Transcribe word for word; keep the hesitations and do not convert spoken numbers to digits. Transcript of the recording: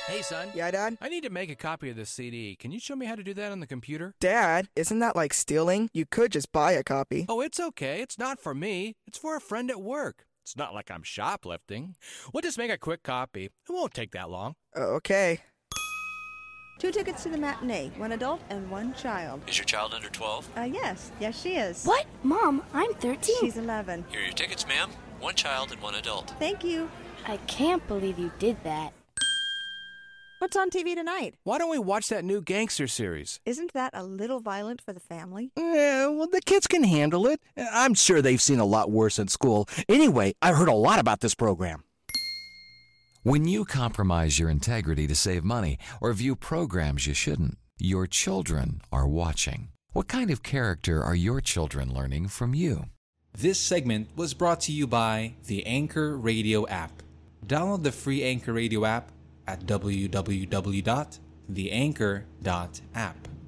Hey, son. Yeah, Dad? I need to make a copy of this C D. Can you show me how to do that on the computer? Dad, isn't that like stealing? You could just buy a copy. Oh, it's okay. It's not for me. It's for a friend at work. It's not like I'm shoplifting. We'll just make a quick copy. It won't take that long. Okay. Two tickets to the matinee, one adult and one child. Is your child under twelve? Uh, yes. Yes, she is. What? Mom, I'm thirteen. She's eleven. Here are your tickets, ma'am. One child and one adult. Thank you. I can't believe you did that. What's on T V tonight? Why don't we watch that new gangster series? Isn't that a little violent for the family? Yeah, well, the kids can handle it. I'm sure they've seen a lot worse in school. Anyway, I've heard a lot about this program. When you compromise your integrity to save money or view programs you shouldn't, your children are watching. What kind of character are your children learning from you? This segment was brought to you by the Anchor Radio app. Download the free Anchor Radio app at w w w dot the anchor dot app.